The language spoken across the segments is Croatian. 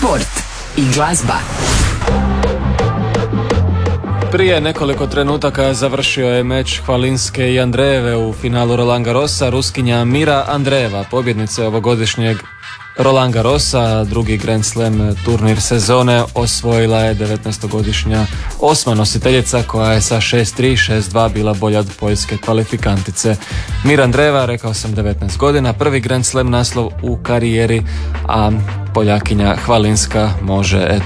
Sport i glazba. Prije nekoliko trenutaka završio je meč Hvalinske i Andreeve u finalu Roland Garrosa. Ruskinja Mira Andreeva, pobjednica ovogodišnjeg Roland Garrosa, drugi Grand Slam turnir sezone, osvojila je 19-godišnja osma nositeljica koja je sa 6-3, 6-2 bila bolja od poljske kvalifikantice. Mira Andreeva, rekao sam, 19 godina, prvi Grand Slam naslov u karijeri, a Poljakinja Hvalinska može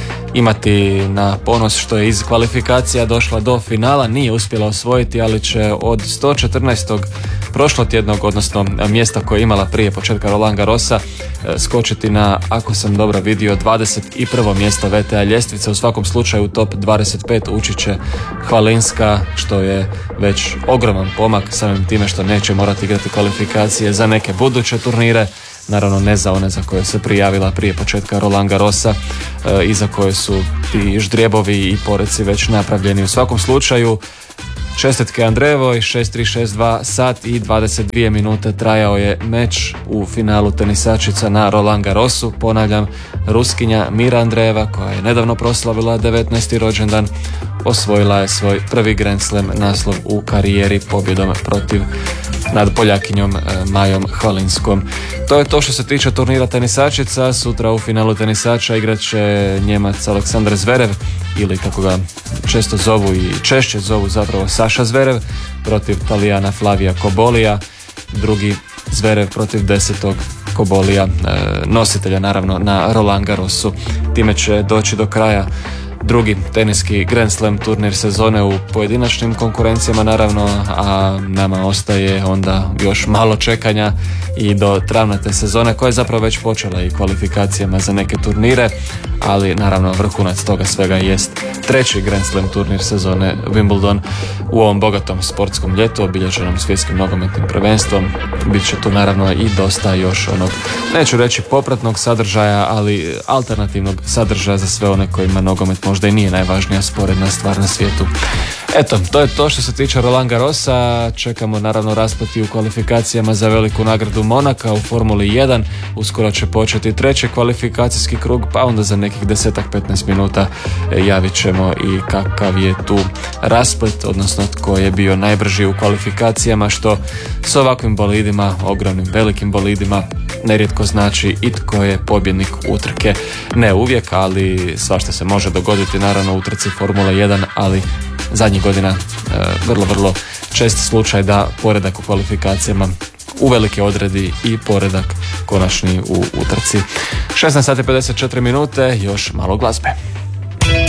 imati na ponos što je iz kvalifikacija došla do finala. Nije uspjela osvojiti, ali će od 114. prošlotjednog, odnosno mjesta koje je imala prije početka Roland Garrosa, skočiti na, ako sam dobro vidio, 21. mjesto VTA ljestvice. U svakom slučaju u top 25 ući će Hvalinska, što je već ogroman pomak, samim time što neće morati igrati kvalifikacije za neke buduće turnire. Naravno ne za one za koje se prijavila prije početka Roland Garrosa i za koje su ti ždrijebovi i poreci već napravljeni. U svakom slučaju, čestitke Andreevoj, 6-3, 6-2, sat i 22 minute trajao je meč u finalu tenisačica na Roland Garrosu. Ponavljam, Ruskinja Mira Andreeva, koja je nedavno proslavila 19. rođendan, osvojila je svoj prvi Grand Slam naslov u karijeri pobjedom nad Poljakinjom Majom Hvalinskom. To je to što se tiče turnira tenisačica. Sutra u finalu tenisača igrat će Njemac Aleksandar Zverev, ili kako ga često zovu i češće zovu zapravo Saša Zverev, protiv Talijana Flavija Kobolija. Drugi Zverev protiv 10. Kobolija, nositelja naravno na Roland Garrosu. Time će doći do kraja drugi teniski Grand Slam turnir sezone u pojedinačnim konkurencijama naravno, a nama ostaje onda još malo čekanja i do travna te sezone, koja je zapravo već počela i kvalifikacijama za neke turnire, ali naravno vrhunac toga svega jest treći Grand Slam turnir sezone Wimbledon u ovom bogatom sportskom ljetu obilježenom svjetskim nogometnim prvenstvom. Bit će tu naravno i dosta još onog, neću reći popratnog sadržaja, ali alternativnog sadržaja za sve one kojima nogomet možda i nije najvažnija sporedna stvar na svijetu. Eto, to je to što se tiče Roland Garrosa. Čekamo naravno rasplet u kvalifikacijama za veliku nagradu Monaka u Formuli 1. Uskoro će početi treći kvalifikacijski krug, pa onda za nekih 10-15 minuta javit ćemo i kakav je tu rasplet, odnosno tko je bio najbrži u kvalifikacijama, što s ovakvim bolidima, ogromnim velikim bolidima, nerijetko znači i tko je pobjednik utrke. Ne uvijek, ali svašta se može dogoditi naravno u utrci Formula 1, ali zadnjih godina vrlo čest slučaj da poredak u kvalifikacijama uvelike odredi i poredak konačni u utrci. 16:54 minute, još malo glazbe.